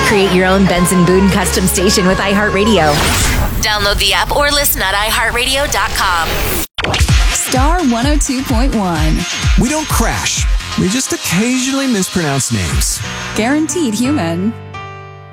Create your own Benson Boone custom station with iHeartRadio. Download the app or listen at iHeartRadio.com. Star 102.1. We don't crash. We just occasionally mispronounce names. Guaranteed human.